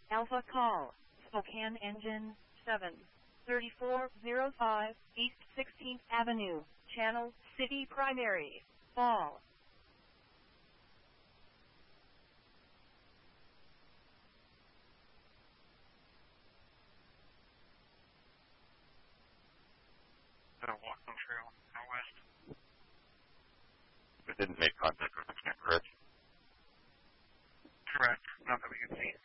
Alpha Call, Spokane Engine 7, 3405 East 16th Avenue, Channel City Primary, Fall. Walking trail, out west. It didn't make contact